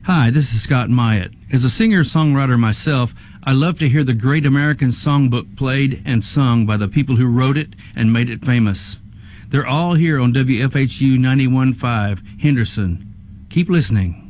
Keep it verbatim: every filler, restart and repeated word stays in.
Hi, this is Scott Myatt. As a singer-songwriter myself, I love to hear the great American songbook played and sung by the people who wrote it and made it famous. They're all here on W F H U ninety-one point five, Henderson. Keep listening.